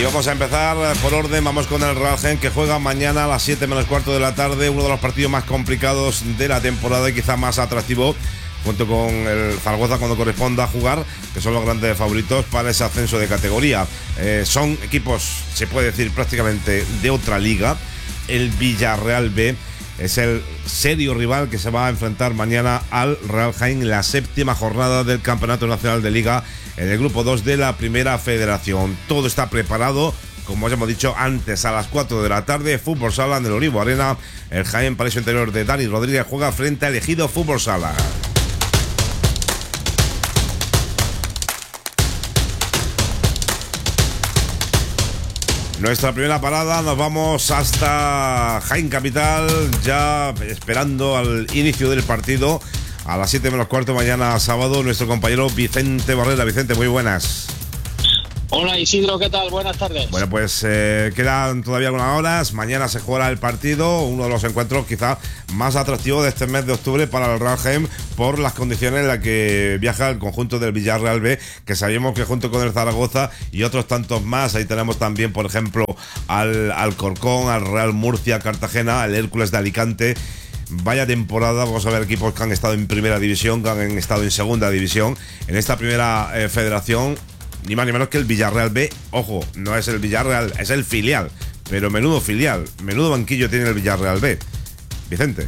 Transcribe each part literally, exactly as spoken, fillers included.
vamos a empezar por orden. Vamos con el Real Jaén, que juega mañana a las siete menos cuarto de la tarde, uno de los partidos más complicados de la temporada y quizá más atractivo, junto con el Zaragoza cuando corresponda jugar, que son los grandes favoritos para ese ascenso de categoría. Eh, son equipos, se puede decir, prácticamente de otra liga. El Villarreal B es el serio rival que se va a enfrentar mañana al Real Jaén en la séptima jornada del Campeonato Nacional de Liga en el grupo dos de la Primera Federación. Todo está preparado, como ya hemos dicho antes, a las cuatro de la tarde, Fútbol Sala en el Olivo Arena. El Jaén, Paraíso Interior de Dani Rodríguez, juega frente al Ejido Fútbol Sala. Nuestra primera parada, nos vamos hasta Jaén Capital, ya esperando al inicio del partido a las siete menos cuarto mañana sábado. Nuestro compañero Vicente Barrera. Vicente, muy buenas. Hola Isidro, ¿qué tal? Buenas tardes. Bueno, pues eh, quedan todavía algunas horas. Mañana se jugará el partido, uno de los encuentros quizá más atractivos de este mes de octubre para el Real Jaén, por las condiciones en las que viaja el conjunto del Villarreal B, que sabemos que junto con el Zaragoza y otros tantos más, ahí tenemos también, por ejemplo, al Alcorcón, al Real Murcia, Cartagena, al Hércules de Alicante. Vaya temporada, vamos a ver equipos que han estado en primera división, que han estado en segunda división. En esta primera eh, federación, ni más ni menos que el Villarreal B. Ojo, no es el Villarreal, es el filial, pero menudo filial, menudo banquillo tiene el Villarreal B. Vicente.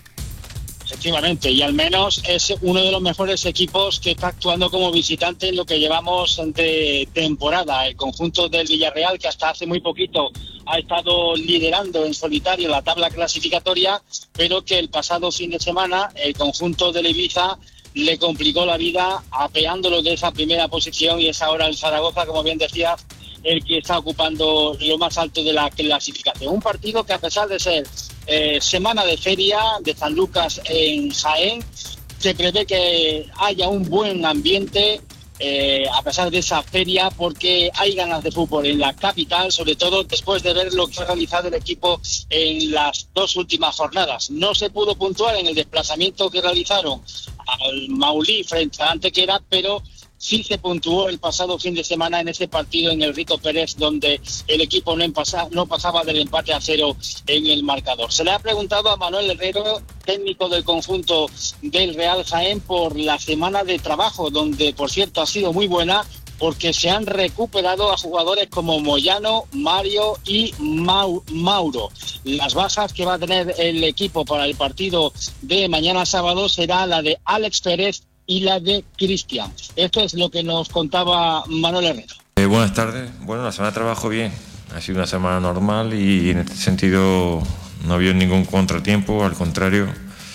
Efectivamente, y al menos es uno de los mejores equipos que está actuando como visitante en lo que llevamos de temporada. El conjunto del Villarreal, que hasta hace muy poquito ha estado liderando en solitario la tabla clasificatoria, pero que el pasado fin de semana el conjunto del Ibiza le complicó la vida apeándolo de esa primera posición, y es ahora el Zaragoza, como bien decías, el que está ocupando lo más alto de la clasificación. Un partido que, a pesar de ser eh, semana de feria de San Lucas en Jaén, se prevé que haya un buen ambiente eh, a pesar de esa feria, porque hay ganas de fútbol en la capital, sobre todo después de ver lo que ha realizado el equipo en las dos últimas jornadas. No se pudo puntuar en el desplazamiento que realizaron al Maulí frente a Antequera, pero sí se puntuó el pasado fin de semana en ese partido en el Rico Pérez, donde el equipo no, empasa, no pasaba del empate a cero en el marcador. Se le ha preguntado a Manuel Herrero, técnico del conjunto del Real Jaén, por la semana de trabajo, donde por cierto ha sido muy buena, porque se han recuperado a jugadores como Moyano, Mario y Mau, Mauro. Las bajas que va a tener el equipo para el partido de mañana sábado será la de Alex Pérez y la de Cristian. Esto es lo que nos contaba Manuel Herrero. Eh, buenas tardes. Bueno, la semana de trabajo bien. Ha sido una semana normal y en este sentido no ha habido ningún contratiempo, al contrario.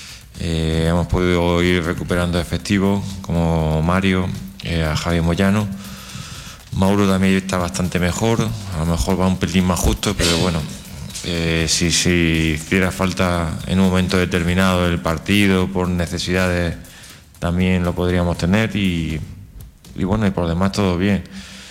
Eh, hemos podido ir recuperando efectivos como Mario, eh, a Javi Moyano. Mauro también está bastante mejor, a lo mejor va un pelín más justo, pero bueno, eh, si, si hiciera falta en un momento determinado del partido por necesidades, también lo podríamos tener, y, y bueno, y por lo demás todo bien.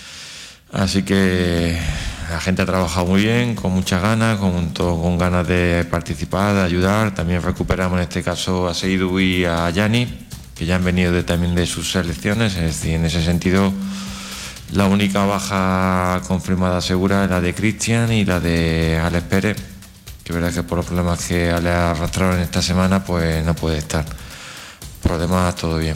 Así que la gente ha trabajado muy bien, con muchas ganas, con, todo, con ganas de participar, de ayudar. También recuperamos en este caso a Seydou y a Yanni, que ya han venido de, también de sus selecciones. Es decir, en ese sentido, la única baja confirmada segura es la de Cristian y la de Alex Pérez, que es verdad que por los problemas que le arrastraron esta semana, pues no puede estar. Por lo demás, todo bien.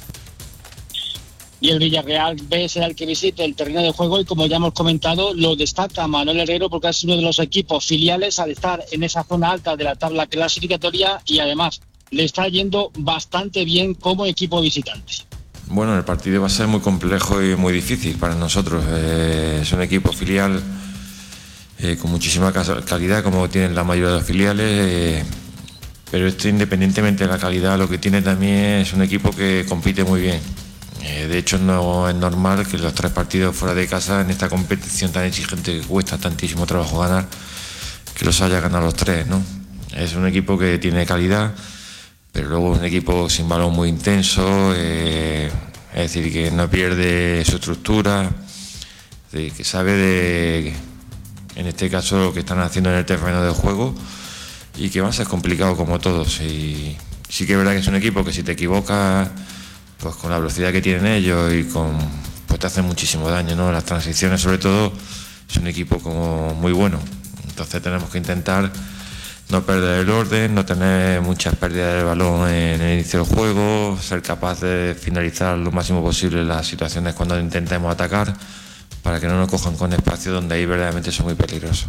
Y el Villarreal B será el que visite el terreno de juego, y como ya hemos comentado, lo destaca Manuel Herrero porque es uno de los equipos filiales al estar en esa zona alta de la tabla clasificatoria, y además le está yendo bastante bien como equipo visitante. Bueno, el partido va a ser muy complejo y muy difícil para nosotros. Eh, es un equipo filial eh, con muchísima calidad, como tienen la mayoría de los filiales, eh, pero esto, independientemente de la calidad, lo que tiene también es un equipo que compite muy bien. Eh, de hecho, no es normal que los tres partidos fuera de casa, en esta competición tan exigente que cuesta tantísimo trabajo ganar, que los haya ganado los tres, ¿no? Es un equipo que tiene calidad, pero luego es un equipo sin balón muy intenso, eh, es decir, que no pierde su estructura, de, que sabe de, en este caso, lo que están haciendo en el terreno de juego, y que va a ser complicado como todos. Y sí que es verdad que es un equipo que si te equivocas, pues con la velocidad que tienen ellos y con, pues te hacen muchísimo daño, ¿no? Las transiciones, sobre todo, es un equipo como muy bueno. Entonces tenemos que intentar no perder el orden, no tener muchas pérdidas del balón en el inicio del juego, ser capaz de finalizar lo máximo posible las situaciones cuando intentemos atacar, para que no nos cojan con espacio donde ahí verdaderamente son muy peligrosos.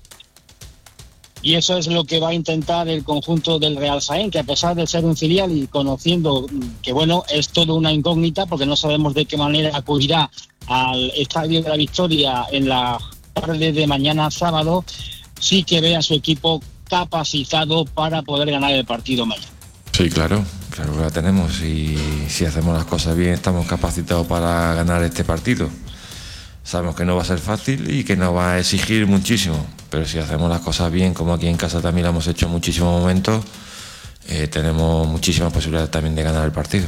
Y eso es lo que va a intentar el conjunto del Real Jaén, que a pesar de ser un filial y conociendo que bueno, es todo una incógnita porque no sabemos de qué manera acudirá al Estadio de la Victoria en la tarde de mañana sábado, sí que ve a su equipo capacitado para poder ganar el partido mañana. Sí, claro, claro que la tenemos, y si hacemos las cosas bien estamos capacitados para ganar este partido. Sabemos que no va a ser fácil y que nos va a exigir muchísimo, pero si hacemos las cosas bien, como aquí en casa también lo hemos hecho en muchísimos momentos, eh, tenemos muchísimas posibilidades también de ganar el partido.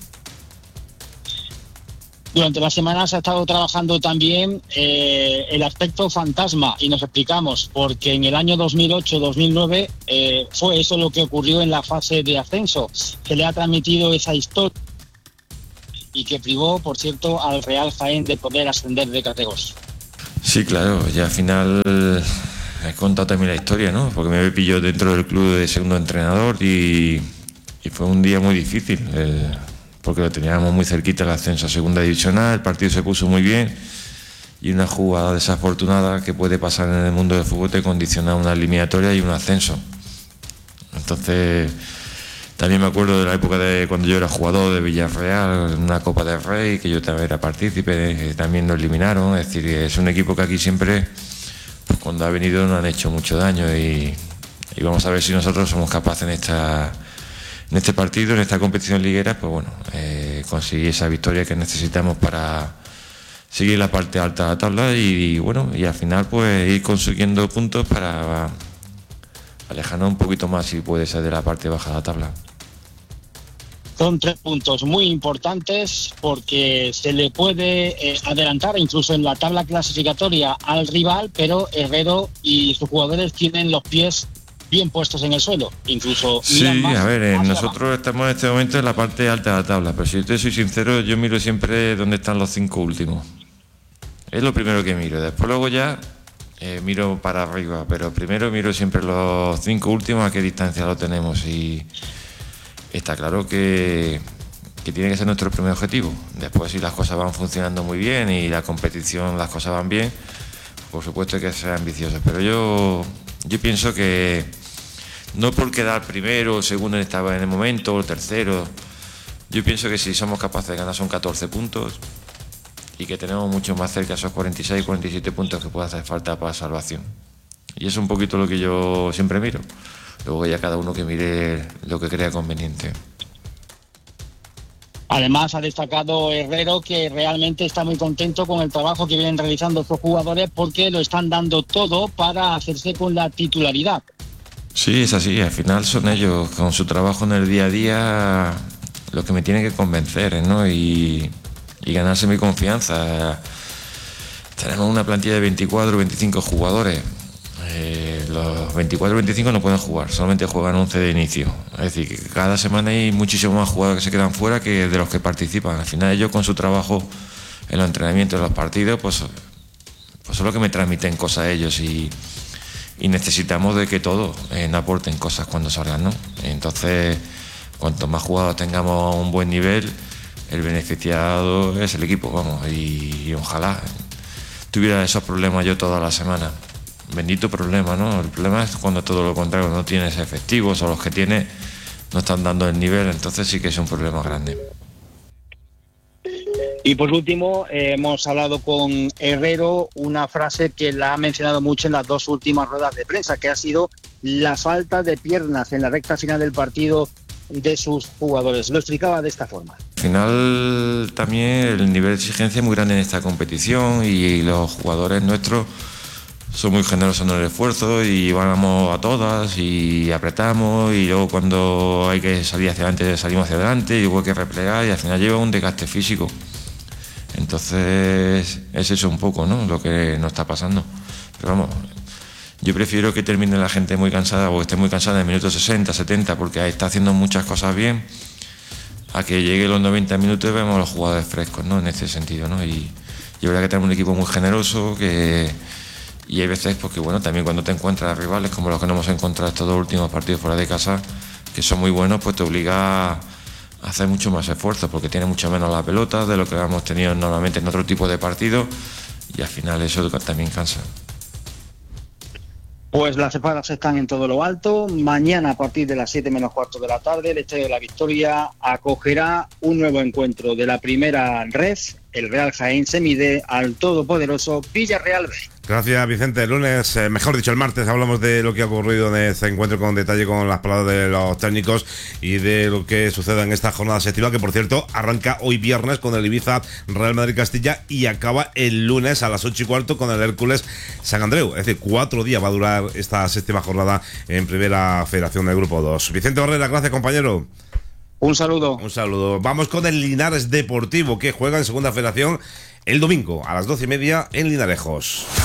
Durante la semana se ha estado trabajando también eh, el aspecto fantasma, y nos explicamos, porque en el año dos mil ocho dos mil nueve eh, fue eso lo que ocurrió en la fase de ascenso. Se le ha transmitido esa historia y que privó, por cierto, al Real Jaén de poder ascender de categoría. Sí, claro, y al final he contado también la historia, ¿no? Porque me pilló dentro del club de segundo entrenador y, y fue un día muy difícil. El, porque lo teníamos muy cerquita el ascenso a segunda divisional, el partido se puso muy bien y una jugada desafortunada que puede pasar en el mundo del fútbol te condiciona una eliminatoria y un ascenso. Entonces, también me acuerdo de la época de cuando yo era jugador de Villarreal, una Copa del Rey, que yo también era partícipe, también nos eliminaron. Es decir, es un equipo que aquí siempre, pues cuando ha venido, nos han hecho mucho daño y, y vamos a ver si nosotros somos capaces en esta... En este partido, en esta competición liguera, pues bueno, eh, conseguir esa victoria que necesitamos para seguir la parte alta de la tabla y, y bueno, y al final pues ir consiguiendo puntos para alejarnos un poquito más, si puede ser, de la parte baja de la tabla. Son tres puntos muy importantes porque se le puede eh, adelantar incluso en la tabla clasificatoria al rival, pero Herrero y sus jugadores tienen los pies bien puestos en el suelo, incluso sí, más, a ver, eh, nosotros abajo. Estamos en este momento en la parte alta de la tabla, pero si yo te soy sincero, yo miro siempre dónde están los cinco últimos. Es lo primero que miro, después luego ya eh, miro para arriba, pero primero miro siempre los cinco últimos, a qué distancia lo tenemos, y está claro que, que tiene que ser nuestro primer objetivo. Después, si las cosas van funcionando muy bien y la competición, las cosas van bien, por supuesto hay que ser ambiciosos, pero yo, yo pienso que no por quedar primero o segundo estaba en el momento, o tercero. Yo pienso que si somos capaces de ganar son catorce puntos y que tenemos mucho más cerca esos cuarenta y seis, cuarenta y siete puntos que puede hacer falta para salvación. Y es un poquito lo que yo siempre miro. Luego ya cada uno que mire lo que crea conveniente. Además, ha destacado Herrero que realmente está muy contento con el trabajo que vienen realizando sus jugadores porque lo están dando todo para hacerse con la titularidad. Sí, es así. Al final son ellos, con su trabajo en el día a día, lo que me tiene que convencer, ¿no? Y, y ganarse mi confianza. Tenemos una plantilla de veinticuatro, veinticinco jugadores. Eh, los veinticuatro, veinticinco no pueden jugar, solamente juegan once de inicio. Es decir, que cada semana hay muchísimos más jugadores que se quedan fuera que de los que participan. Al final ellos, con su trabajo en los entrenamientos, en los partidos, pues, pues son los que me transmiten cosas a ellos, y y necesitamos de que todos eh, aporten cosas cuando salgan, ¿no? Entonces, cuanto más jugadores tengamos a un buen nivel, el beneficiado es el equipo, vamos, y, y ojalá tuviera esos problemas yo toda la semana. Bendito problema, ¿no? El problema es cuando todo lo contrario, no tienes efectivos, o los que tienes no están dando el nivel, entonces sí que es un problema grande. Y por último, eh, hemos hablado con Herrero, una frase que la ha mencionado mucho en las dos últimas ruedas de prensa, que ha sido la falta de piernas en la recta final del partido de sus jugadores. Lo explicaba de esta forma. Al final también el nivel de exigencia es muy grande en esta competición, y los jugadores nuestros son muy generosos en el esfuerzo y vamos a todas y apretamos, y luego cuando hay que salir hacia adelante salimos hacia adelante, y luego hay que replegar, y al final lleva un desgaste físico. Entonces es eso un poco, ¿no?, lo que nos está pasando. Pero vamos, yo prefiero que termine la gente muy cansada o esté muy cansada en el minuto sesenta, setenta, porque ahí está haciendo muchas cosas bien, a que llegue los noventa minutos y vemos a los jugadores frescos, ¿no?, en este sentido, ¿no? Y, y es verdad que tenemos un equipo muy generoso, que y hay veces porque bueno, también cuando te encuentras rivales como los que nos hemos encontrado estos dos últimos partidos fuera de casa, que son muy buenos, pues te obliga a hacer mucho más esfuerzo, porque tiene mucho menos la pelota de lo que hemos tenido normalmente en otro tipo de partidos, y al final eso también cansa. Pues las espadas están en todo lo alto. Mañana a partir de las siete menos cuarto de la tarde, el Estadio de la Victoria acogerá un nuevo encuentro de la primera red. El Real Jaén se mide al todopoderoso Villarreal B. Gracias, Vicente. El lunes, eh, mejor dicho, el martes, hablamos de lo que ha ocurrido en este encuentro con detalle, con las palabras de los técnicos y de lo que sucede en esta jornada sextiva, que por cierto arranca hoy viernes con el Ibiza Real Madrid Castilla y acaba el lunes a las ocho y cuarto con el Hércules San Andreu. Es decir, cuatro días va a durar esta séptima jornada en Primera Federación del Grupo dos. Vicente Barrera, gracias, compañero. Un saludo. Un saludo. Vamos con el Linares Deportivo, que juega en Segunda Federación el domingo a las doce y media en Linarejos.